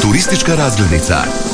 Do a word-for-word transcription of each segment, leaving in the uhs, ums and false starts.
Turistička razglednica.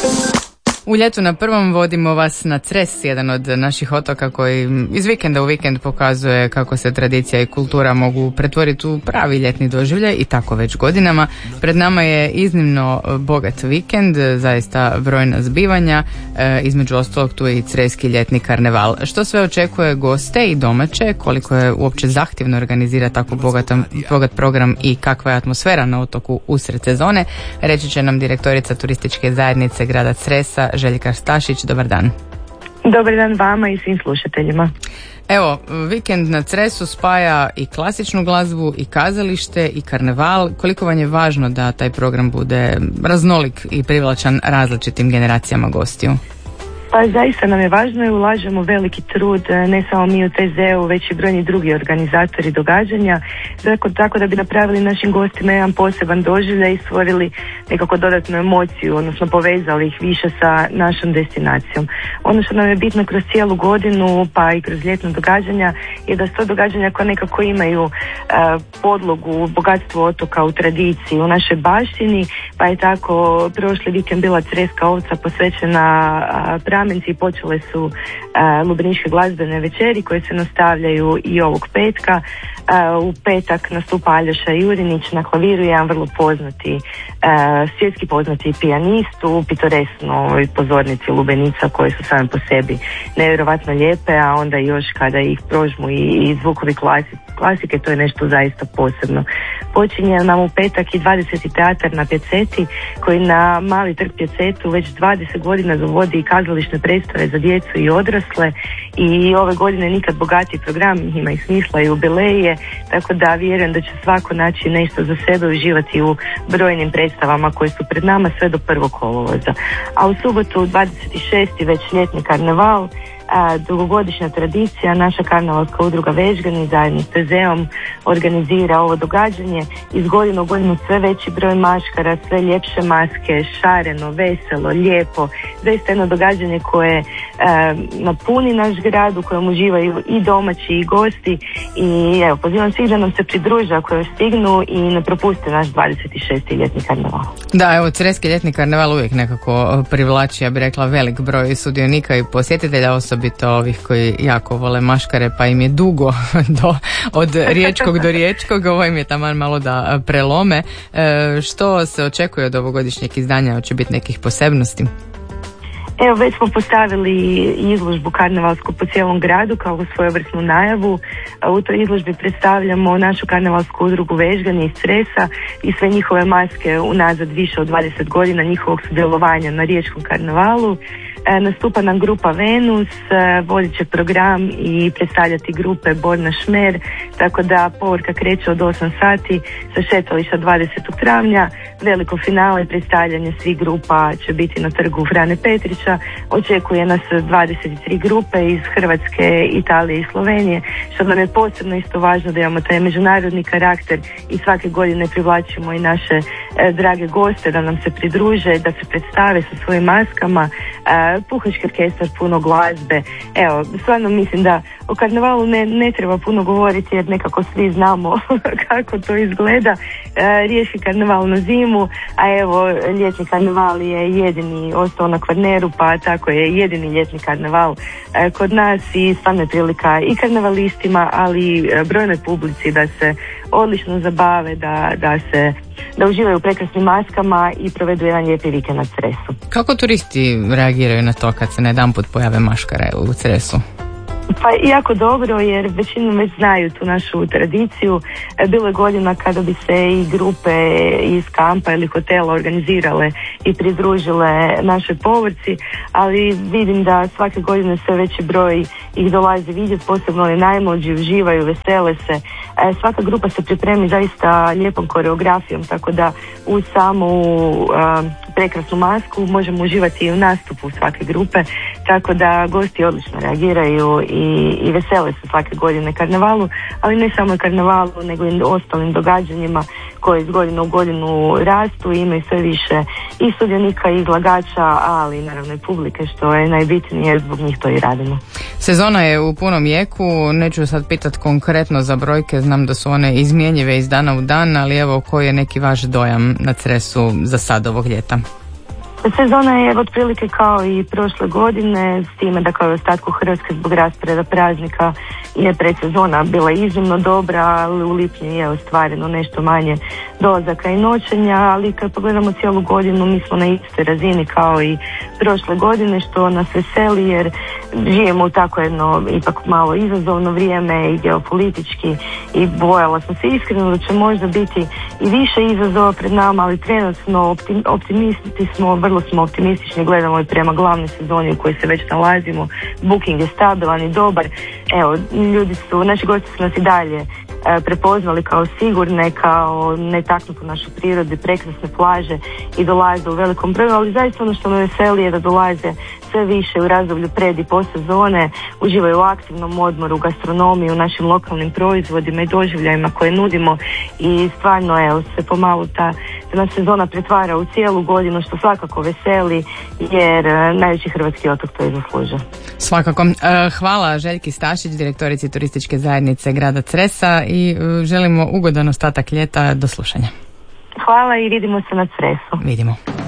U ljetu na prvom vodimo vas na Cres, jedan od naših otoka koji iz vikenda u vikend pokazuje kako se tradicija i kultura mogu pretvoriti u pravi ljetni doživljaj i tako već godinama. Pred nama je iznimno bogat vikend, zaista brojna zbivanja, e, između ostalog tu je i Creski ljetni karneval. Što sve očekuje goste i domaće, koliko je uopće zahtjevno organizirati tako bogatan, bogat program i kakva je atmosfera na otoku usred sezone, reći će nam direktorica turističke zajednice grada Cresa, Željka Stašić. Dobar dan. Dobar dan vama i svim slušateljima. Evo, vikend na Cresu spaja i klasičnu glazbu i kazalište i karneval. Koliko vam je važno da taj program bude raznolik i privlačan različitim generacijama gostiju? Pa zaista nam je važno i ulažemo veliki trud, ne samo mi u T Z-u, već i brojni drugi organizatori događanja, tako, tako da bi napravili našim gostima jedan poseban doživljaj i stvorili nekako dodatnu emociju, odnosno povezali ih više sa našom destinacijom. Ono što nam je bitno kroz cijelu godinu, pa i kroz ljetno događanja, je da su to događanja koja nekako imaju uh, podlogu, bogatstvo otoka u tradiciji, u našoj baštini, pa je tako prošli vikend bila Creska ovca posvećena uh, Pramenci, počele su uh, lubeničke glazbene večeri koje se nastavljaju i ovog petka. Uh, u petak nastupa Aljoša Jurinić na klaviru, jedan vrlo poznati, uh, svjetski poznati pijanist u pitoresnoj pozornici lubenica koje su same po sebi nevjerovatno lijepe, a onda još kada ih prožmu i, i zvukovi klasi, klasike, to je nešto zaista posebno. Počinje nam u petak i dvadeseti teatar na Pjeceti koji na Mali trg Pjecetu već dvadeset godina dovodi kazališne predstave za djecu i odrasle i ove godine nikad bogatiji program, ima ih smisla i jubileje, tako da vjerujem da će svako naći nešto za sebe, uživati u brojnim predstavama koje su pred nama sve do prvog kolovoza. A u subotu dvadeset šesti već ljetni karneval, a, dugogodišnja tradicija, naša karnevalska udruga Vežgani zajedno s T Z-om organizira ovo događanje. Iz godine u godinu sve veći broj maškara, sve ljepše maske, šareno, veselo, lijepo, zaista jedno događanje koje a, napuni naš grad u kojem uživaju i domaći i gosti i evo, pozivam svih da nam se pridruže ako još stignu i ne propuste naš dvadeset šesti ljetni karneval. Da, evo, Creski ljetni karneval uvijek nekako privlači, ja bih rekla, velik broj sudionika i posjetitelja, osobito ovih koji jako vole maškare, pa im je dugo do, od riječkog do riječkog, ovo im je taman malo da prelome. E, što se očekuje od ovogodišnjeg izdanja? Hoće biti nekih posebnosti? Evo, već smo postavili izložbu karnevalsku po cijelom gradu kao svojevrsnu najavu. U toj izložbi predstavljamo našu karnevalsku udrugu Vežgani iz Cresa i sve njihove maske unazad više od dvadeset godina njihovog sudjelovanja na riječkom karnevalu. E, nastupa nam grupa Venus, e, vodit će program i predstavljati grupe Borna Šmer, tako da povorka kreće od osam sati sa šetališta dvadesetog travnja. Veliko finale i predstavljanje svih grupa će biti na trgu Frane Petrića. Očekuje nas dvadeset tri grupe iz Hrvatske, Italije i Slovenije, što nam je posebno isto važno da imamo taj međunarodni karakter i svake godine privlačimo i naše e, drage goste da nam se pridruže, da se predstave sa svojim maskama, e, puhački orkestar, puno glazbe. Evo, stvarno mislim da o karnevalu ne, ne treba puno govoriti jer nekako svi znamo kako to izgleda. E, riječki karneval na zimu, a evo ljetni karneval je jedini ostao na Kvarneru, pa tako je jedini ljetni karneval e, kod nas i stvarno je prilika i karnevalistima, ali i brojnoj publici da se odlično zabave, da, da se da uživaju u prekrasnim maskama i provedu jedan lijepi vikend na Cresu. Kako turisti reagiraju na to kad se na jedan put pojave maškare u Cresu? Pa jako dobro, jer većinom već znaju tu našu tradiciju. Bilo je godina kada bi se i grupe iz kampa ili hotela organizirale i pridružile našoj povorci, ali vidim da svake godine sve veći broj ih dolazi vidjeti, posebno oni najmlađi, uživaju, vesele se. Svaka grupa se pripremi zaista lijepom koreografijom, tako da uz samu uh, prekrasnu masku možemo uživati i u nastupu svake grupe, tako da gosti odlično reagiraju i, i vesele se svake godine karnevalu, ali ne samo karnevalu, nego i ostalim događanjima koje iz godine u godinu rastu i imaju sve više i sudionika i izlagača, ali naravno i publike, što je najbitnije, zbog njih to i radimo. Sezona je u punom jeku, neću sad pitat konkretno za brojke, znam da su one izmjenjive iz dana u dan, ali evo koji je neki vaš dojam na Cresu za sad ovog ljeta? Sezona je otprilike kao i prošle godine, s time da kao i ostatku Hrvatske zbog rasporeda praznika je predsezona bila iznimno dobra, ali u lipnju je ostvareno nešto manje dolazaka i noćenja, ali kad pogledamo cijelu godinu mi smo na istoj razini kao i prošle godine, što nas veseli jer živimo u tako jedno ipak malo izazovno vrijeme i geopolitički i bojala smo se iskreno da će možda biti i više izazova pred nama, ali trenutno optim, optimisti smo, vrlo smo optimistični, gledamo i prema glavnoj sezoni u kojoj se već nalazimo. Booking je stabilan i dobar. Evo, ljudi su, naši gosti su nas i dalje e, prepoznali kao sigurne, kao netaknutu našu prirodu, prekrasne plaže i dolaze u velikom broju, ali zaista ono što me veseli je da dolaze sve više u razdoblju pred i post sezone, uživaju u aktivnom odmoru, gastronomiji, u našim lokalnim proizvodima i doživljajima koje nudimo i stvarno evo se pomalo ta, ta nas sezona pretvara u cijelu godinu, što svakako veseli jer e, najveći hrvatski otok to je zaslužio. Svakako. Hvala Željki Stašić, direktorici turističke zajednice grada Cresa i želimo ugodan ostatak ljeta. Do slušanja. Hvala i vidimo se na Cresu. Vidimo.